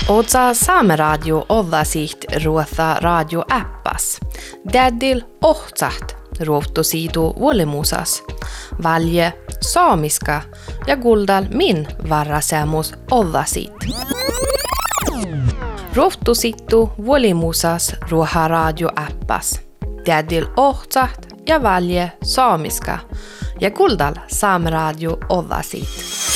Ootsa Saameradio ollasiht ruotha radioäppas. Tädil ohtsaht ruottosiitu vuolimusas. Valje saamiska ja kuldal min varrasemus ollasiit. Ruottosittu vuolimusas ruoha radioäppas. Tädil ohtsaht ja valje saamiska ja kuldal Saameradio ollasiit.